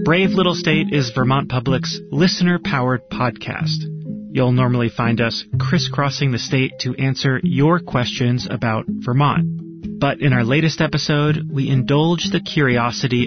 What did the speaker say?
Brave Little State is Vermont Public's listener-powered podcast. You'll normally find us crisscrossing the state to answer your questions about Vermont. But in our latest episode, we indulge the curiosity